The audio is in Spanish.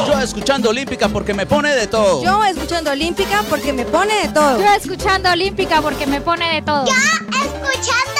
Yo escuchando Olímpica porque me pone de todo. Yo escuchando Olímpica porque me pone de todo. Yo escuchando Olímpica porque me pone de todo. Yo escuchando